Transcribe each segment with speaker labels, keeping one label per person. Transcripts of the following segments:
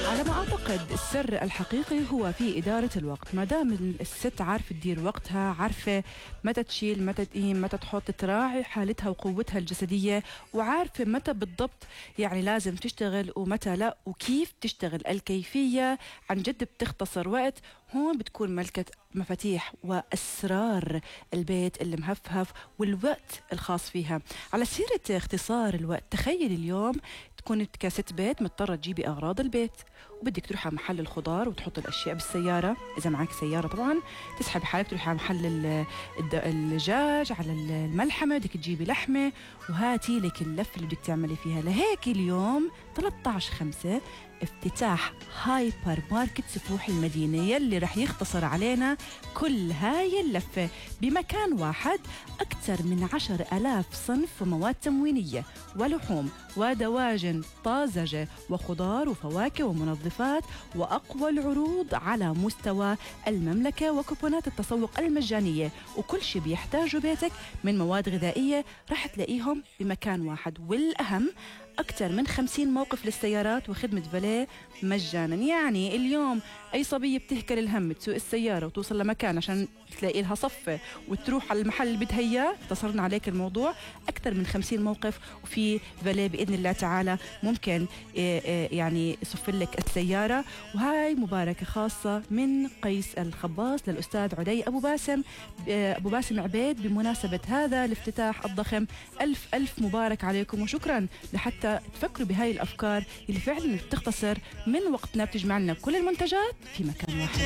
Speaker 1: على ما أعتقد السر الحقيقي هو في إدارة الوقت. ما دام الست عارفة تدير وقتها، عارفة متى تشيل، متى تقيم، متى تحط، تراعي حالتها وقوتها الجسدية، وعارفة متى بالضبط يعني لازم تشتغل ومتى لا، وكيف تشتغل، الكيفية عن جد بتختصر وقت. هون بتكون ملكة مفاتيح وأسرار البيت اللي مهفهف والوقت الخاص فيها. على سيرة اختصار الوقت، تخيل اليوم تكون كست بيت مضطرة تجيبي أغراض البيت وبدك تروحي على محل الخضار وتحط الأشياء بالسيارة، إذا معك سيارة طبعا، تسحبي حالك تروحي على محل الدجاج، على الملحمة بدك تجيبي لحمة، وهاتي لك اللفة اللي بدك تعملي فيها. لهيك اليوم 13/5 افتتاح هايبر ماركت سفوح المدينة اللي رح يختصر علينا كل هاي اللفة بمكان واحد. أكثر من 10,000 صنف ومواد تموينية ولحوم ودواجن طازجة وخضار وفواكه ومنظفات، وأقوى العروض على مستوى المملكة، وكوبونات التسوق المجانية، وكل شيء بيحتاجه بيتك من مواد غذائية رح تلاقيهم بمكان واحد. والأهم أكثر من 50 موقف للسيارات وخدمة فاليه مجانا. يعني اليوم أي صبية بتهكل الهم تسوق السيارة وتوصل لمكان عشان تلاقي لها صفة وتروح على المحل اللي بدها إياه، اختصرنا عليك الموضوع. أكثر من 50 موقف وفي فاليه بإذن الله تعالى ممكن يعني يصف لك السيارة. وهاي مباركة خاصة من قيس الخباص للأستاذ عدي أبو باسم عبيد بمناسبة هذا الافتتاح الضخم. ألف ألف مبارك عليكم، وشكرا لحتى تفكروا بهاي الأفكار اللي فعلا بتختصر من وقتنا، بتجمع لنا كل المنتجات في مكان واحد.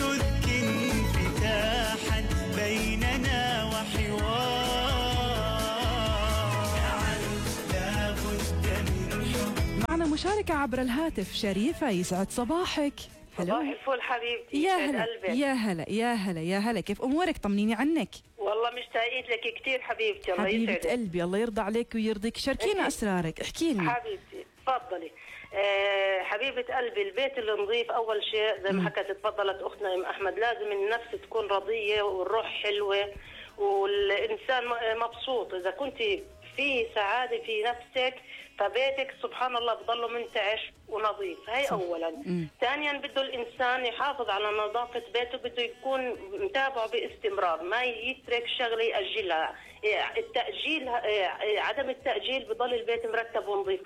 Speaker 1: بيننا معنا مشاركة عبر الهاتف. شريفة، يسعد صباحك.
Speaker 2: صباح الفل حبيبتي.
Speaker 1: يا هلا يا هلا يا هلا يا هلا، كيف أمورك؟ طمنيني عنك.
Speaker 2: والله مشتاقين لك كثير حبيبتي. الله
Speaker 1: حبيبة
Speaker 2: يسعدك.
Speaker 1: قلبي، الله يرضى عليك ويرضيك. شاركينا أسرارك، احكي لنا
Speaker 2: حبيبتي. تفضلي. حبيبة قلبي، البيت اللي نظيف أول شيء زي ما حكت تفضلت أختنا أم أحمد، لازم النفس تكون رضية والروح حلوة والإنسان مبسوط. إذا كنت في سعادة في نفسك فبيتك سبحان الله بضله منتعش ونظيف. هاي أولا. ثانيا بده الإنسان يحافظ على نظافة بيته، بده يكون متابعه باستمرار، ما يترك شغلة يأجلها. التأجيل، عدم التأجيل بضل البيت مرتب ونظيف.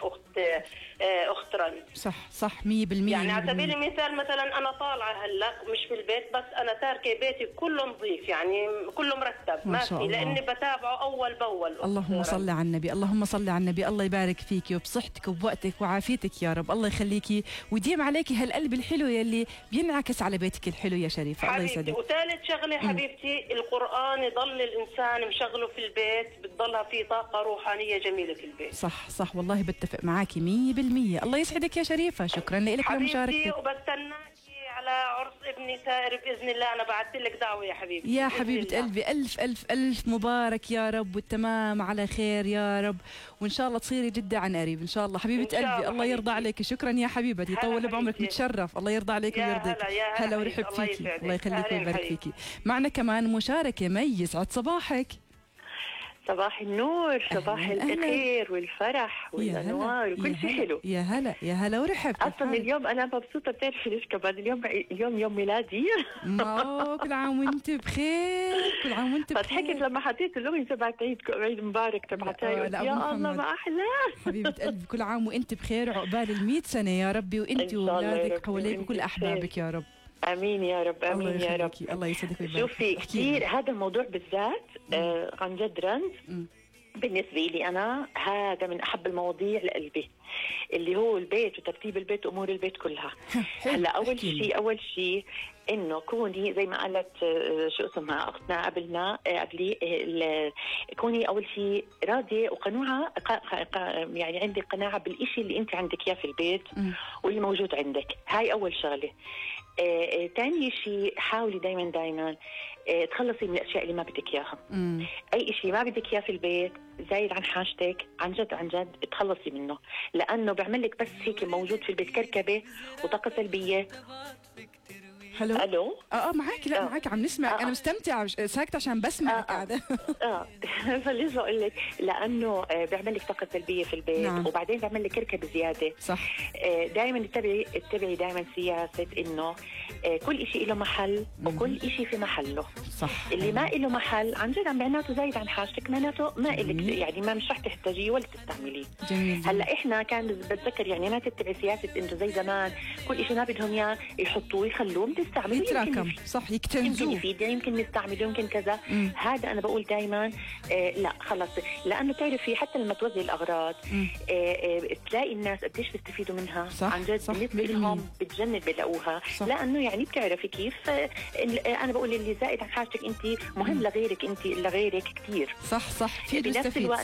Speaker 2: أخت رن
Speaker 1: صح 100%.
Speaker 2: يعني على سبيل المثال مثلا أنا طالعة هلا مش في البيت، بس أنا تاركة بيتي كله نظيف، يعني كله مرتب ما في، لأني بتابعه أول بأول.
Speaker 1: اللهم صل على النبي، اللهم صل على النبي. الله يبارك فيكي وبصحتك وبوقتك وعافيتك يا رب. الله يخليكي ويديم عليكي هالقلب الحلو يلي بينعكس على بيتك الحلو يا شريفة. الله يسعدك.
Speaker 2: وثالث شغلة حبيبتي، القرآن يضل الإنسان مشغله في البيت، بتضلها في طاقة روحانية جميلة في البيت.
Speaker 1: صح والله بتفق معاكي 100%. الله يسعدك يا شريفة، شكرا لك لمشاركتك.
Speaker 2: وبستناكي على عرس ابني سائر بإذن الله. أنا بعثت لك دعوة يا حبيبتي.
Speaker 1: يا حبيبة قلبي، ألف ألف ألف مبارك يا رب، والتمام على خير يا رب، وإن شاء الله تصيري جدة عن قريب إن شاء الله. حبيبة قلبي الله يرضى عليك، شكرا يا حبيبتي، يطول بعمرك، متشرف. الله يرضى عليك ويرضيك.
Speaker 2: هلا
Speaker 1: ورحب فيكي، الله يخليك ويبارك فيكي. معنا كمان مشاركة مي، يسعد صباحك.
Speaker 3: صباح النور، صباح الخير والفرح والانوار وكل شيء حلو.
Speaker 1: يا هلا يا هلا ورحب.
Speaker 3: اصلا اليوم انا مبسوطه، بتعرفي ليش كمان؟ اليوم يوم ميلادي.
Speaker 1: كل عام وانت بخير، كل عام وانت بخير.
Speaker 3: فضحكت لما حطيت الاغنيه تبعت عيد مبارك تبعتها. يا الله ما احلى.
Speaker 1: حبيبه قلبي، كل عام وانت بخير، عقبال 100 سنه يا ربي، وانت واولادك حواليك وكل احبابك يا رب.
Speaker 3: امين يا رب، امين يا رب.
Speaker 1: الله يسعدك ويبارك.
Speaker 3: شوفي كثير هذا الموضوع بالذات عن جد رند بالنسبه لي انا هذا من احب المواضيع لقلبي، اللي هو البيت وترتيب البيت وامور البيت كلها. هلا اول شيء انه كوني زي ما قالت شو اسمها اختنا قبلي، كوني اول شيء راضيه وقنوعه، يعني عندك قناعه بالإشي اللي انت عندك اياه في البيت واللي موجود عندك. هاي اول شغله. تاني شيء حاولي دايما تخلصي من الاشياء اللي ما بدك اياها. اي شيء ما بدك اياه في البيت زايد عن حاجتك عن جد تخلصي منه، لانه بيعمل لك بس هيك موجود في البيت كركبه وطاقه سلبيه
Speaker 1: حلو.
Speaker 3: الو.
Speaker 1: معاكي. لا معاكي، عم نسمع. انا مستمتعه ساكته عشان بسمع قاعده.
Speaker 3: فليش بقول لك؟ لانه بيعمل لك طاقه سلبيه في البيت. نعم. وبعدين بيعمل لك كركبه زياده.
Speaker 1: صح.
Speaker 3: دائما اتبعي دائما سياسه انه كل شيء له محل وكل شيء في محله.
Speaker 1: صح.
Speaker 3: اللي ما له محل عن جد معناته زايد عن حاجتك، معناته ما إلك يعني ما مش رح تحتاجيه ولا تستعمليه.
Speaker 1: جميل.
Speaker 3: هلا احنا كان بتذكر يعني ما تتبعي سياسه انه زي زمان كل شيء ما بدهم اياه يحطوه يخلوه بتستعملوه،
Speaker 1: يتراكم. صح، يكتنزوه،
Speaker 3: يمكن يفيد يمكن نستعمله يمكن كذا. هذا انا بقول دائما لا خلص، لانه تعرفي حتى لما توزعي الاغراض تلاقي الناس قديش بيستفيدوا منها.
Speaker 1: صح.
Speaker 3: عن جد بالنسبه لهم بتجنن بلاقوها. لانه يعني بتعرفي كيف انا بقول اللي زائد عن حاجتك انت مهم لغيرك، انت لغيرك كثير.
Speaker 1: صح في
Speaker 3: بنفس الوقت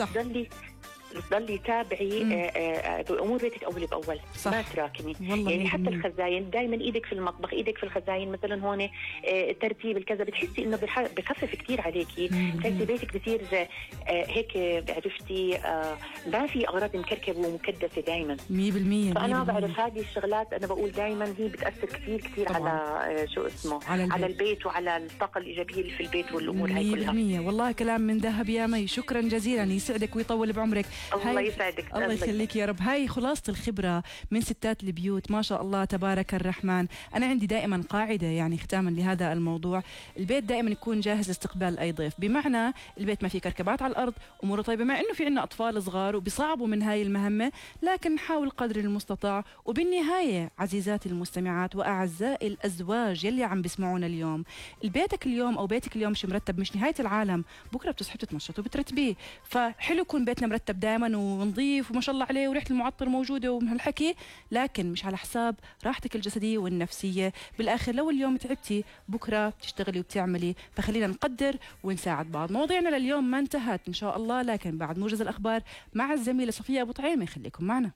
Speaker 3: ضلي تابعي بامور بيتك اول باول. صح. ما تراكمي يعني حتى الخزاين دائما ايدك في المطبخ، ايدك في الخزاين مثلا هون ترتيب الكذا بتحسي انه بخفف كثير عليكي. بتحسي بيتك بصير هيك عرفتي ما في اغراض مكركبه ومكدسه دائما
Speaker 1: 100%.
Speaker 3: فانا بعرف هذه الشغلات انا بقول دائما هي بتاثر كثير على شو اسمه على البيت وعلى الطاقه الايجابيه اللي في البيت والامور هاي كلها.
Speaker 1: 100%. والله كلام من ذهب يا مي، شكرا جزيلا، يسعدك ويطول بعمرك.
Speaker 3: الله يسعدك.
Speaker 1: الله يخليك يا رب. هاي خلاصة الخبرة من ستات البيوت ما شاء الله تبارك الرحمن. أنا عندي دائما قاعدة يعني ختاما لهذا الموضوع، البيت دائما يكون جاهز لاستقبال أي ضيف، بمعنى البيت ما فيه كركبات على الأرض، أموره طيبة، مع إنه في عنا أطفال صغار وبيصعبوا من هاي المهمة، لكن نحاول قدر المستطاع. وبالنهاية عزيزاتي المستمعات وأعزائي الأزواج يلي عم بيسمعونا اليوم، البيتك اليوم أو بيتك اليوم مش مرتب مش نهاية العالم، بكرة بتصحي بتتنشط وبترتبيه. فحلو يكون بيتنا مرتب دائما ونظيف وما شاء الله عليه وريحه المعطر موجوده ومن هالحكي، لكن مش على حساب راحتك الجسديه والنفسيه. بالاخر لو اليوم تعبتي بكره بتشتغلي وبتعملي، فخلينا نقدر ونساعد بعض. مواضيعنا لليوم ما انتهت ان شاء الله، لكن بعد موجز الاخبار مع الزميله صفيه ابو طعيمه، خليكم معنا.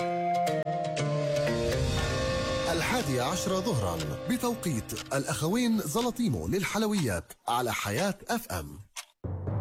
Speaker 4: 11 ظهرا بتوقيت الأخوين زلطيمو للحلويات على حياة FM.